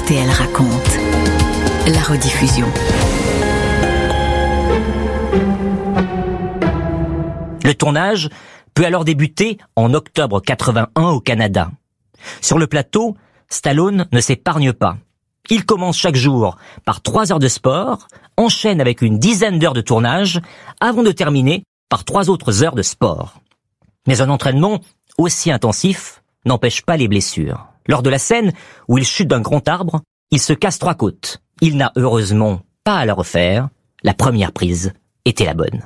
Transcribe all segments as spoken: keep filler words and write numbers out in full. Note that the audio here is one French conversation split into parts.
R T L raconte. La rediffusion. Le tournage peut alors débuter en octobre quatre-vingt-un au Canada. Sur le plateau, Stallone ne s'épargne pas. Il commence chaque jour par trois heures de sport, enchaîne avec une dizaine d'heures de tournage, avant de terminer par trois autres heures de sport. Mais un entraînement aussi intensif n'empêche pas les blessures. Lors de la scène où il chute d'un grand arbre, il se casse trois côtes. Il n'a heureusement pas à la refaire. La première prise était la bonne.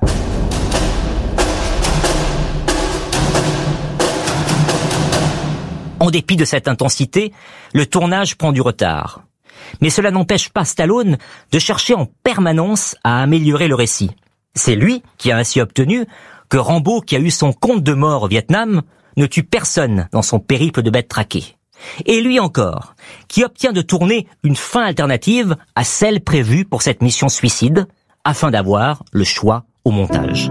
En dépit de cette intensité, le tournage prend du retard. Mais cela n'empêche pas Stallone de chercher en permanence à améliorer le récit. C'est lui qui a ainsi obtenu que Rambo, qui a eu son compte de mort au Vietnam, ne tue personne dans son périple de bêtes traquées. Et lui encore, qui obtient de tourner une fin alternative à celle prévue pour cette mission suicide, afin d'avoir le choix au montage.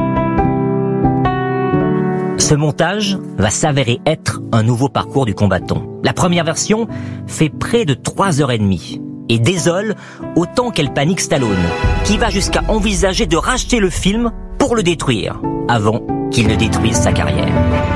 Ce montage va s'avérer être un nouveau parcours du combattant. La première version fait près de trois heures et demie et désole autant qu'elle panique Stallone, qui va jusqu'à envisager de racheter le film pour le détruire, avant qu'il ne détruise sa carrière.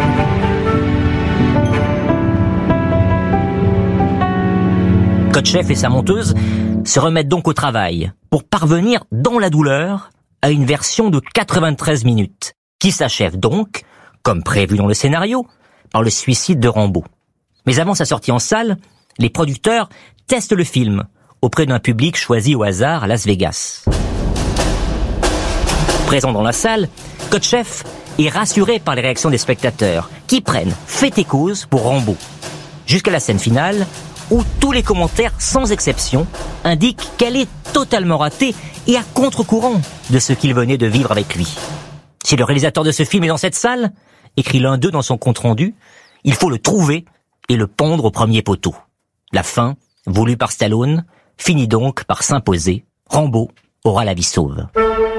Kotcheff et sa monteuse se remettent donc au travail pour parvenir dans la douleur à une version de quatre-vingt-treize minutes, qui s'achève donc, comme prévu dans le scénario, par le suicide de Rambo. Mais avant sa sortie en salle, les producteurs testent le film auprès d'un public choisi au hasard à Las Vegas. Présent dans la salle, Kotcheff est rassuré par les réactions des spectateurs, qui prennent fait et cause pour Rambo. Jusqu'à la scène finale, où tous les commentaires, sans exception, indiquent qu'elle est totalement ratée et à contre-courant de ce qu'il venait de vivre avec lui. Si le réalisateur de ce film est dans cette salle, écrit l'un d'eux dans son compte-rendu, il faut le trouver et le pendre au premier poteau. La fin, voulue par Stallone, finit donc par s'imposer. Rambo aura la vie sauve.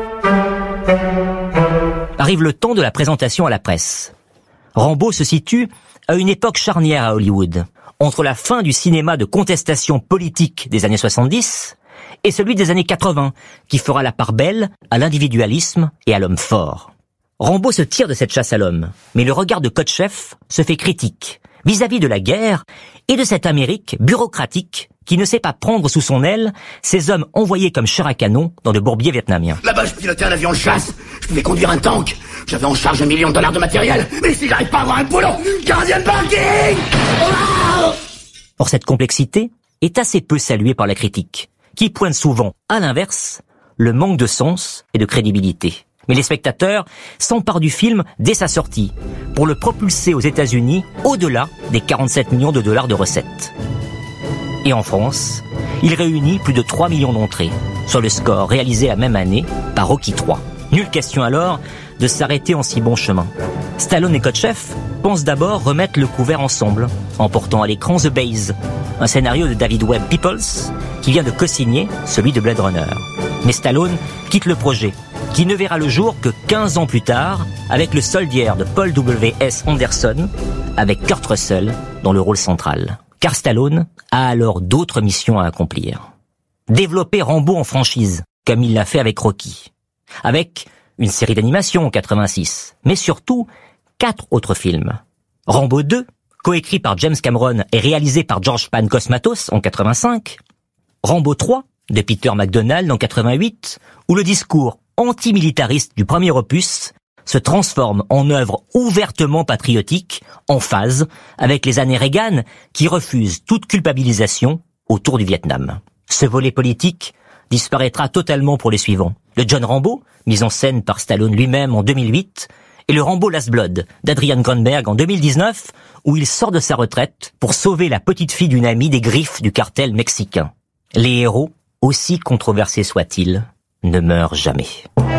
Arrive le temps de la présentation à la presse. Rambo se situe à une époque charnière à Hollywood, entre la fin du cinéma de contestation politique des années soixante-dix et celui des années quatre-vingts, qui fera la part belle à l'individualisme et à l'homme fort. Rambo se tire de cette chasse à l'homme, mais le regard de Kotcheff se fait critique vis-à-vis de la guerre et de cette Amérique bureaucratique qui ne sait pas prendre sous son aile ces hommes envoyés comme chair à canon dans de bourbiers vietnamiens. Là-bas, je pilotais un avion de chasse, je pouvais conduire un tank, j'avais en charge un million de dollars de matériel, mais si j'arrive pas à avoir un boulot, gardien de parking! Oh! Or, cette complexité est assez peu saluée par la critique, qui pointe souvent, à l'inverse, le manque de sens et de crédibilité. Mais les spectateurs s'emparent du film dès sa sortie, pour le propulser aux États-Unis au-delà des quarante-sept millions de dollars de recettes. Et en France, il réunit plus de trois millions d'entrées, sur le score réalisé la même année par Rocky trois. Nulle question alors de s'arrêter en si bon chemin. Stallone et Kotcheff pensent d'abord remettre le couvert ensemble, en portant à l'écran The Base, un scénario de David Webb Peoples, qui vient de co-signer celui de Blade Runner. Mais Stallone quitte le projet, qui ne verra le jour que quinze ans plus tard, avec le Soldier de Paul W S Anderson, avec Kurt Russell dans le rôle central. Car Stallone a alors d'autres missions à accomplir. Développer Rambo en franchise, comme il l'a fait avec Rocky. Avec une série d'animation en quatre-vingt-six, mais surtout quatre autres films. Rambo deux, coécrit par James Cameron et réalisé par George Pan Cosmatos en quatre-vingt-cinq. Rambo trois, de Peter MacDonald en quatre-vingt-huit, où le discours antimilitariste du premier opus se transforme en œuvre ouvertement patriotique, en phase avec les années Reagan, qui refusent toute culpabilisation autour du Vietnam. Ce volet politique disparaîtra totalement pour les suivants. Le John Rambo, mis en scène par Stallone lui-même en deux mille huit, et le Rambo Last Blood d'Adrian Grunberg en deux mille dix-neuf, où il sort de sa retraite pour sauver la petite fille d'une amie des griffes du cartel mexicain. Les héros, aussi controversés soient-ils, ne meurent jamais.